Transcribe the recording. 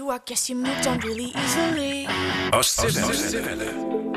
I guess you moved on really easily. Ostseewelle.